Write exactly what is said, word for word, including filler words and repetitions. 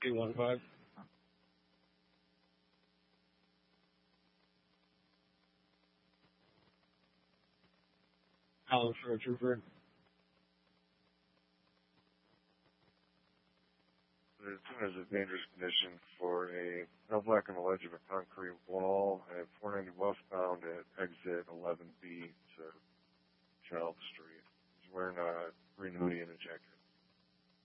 two one five. Alan Short Trooper. The tune is a dangerous condition for a no black on the ledge of a concrete wall at four ninety westbound at exit eleven B to Charles Street. He's wearing a green hoodie and a jacket.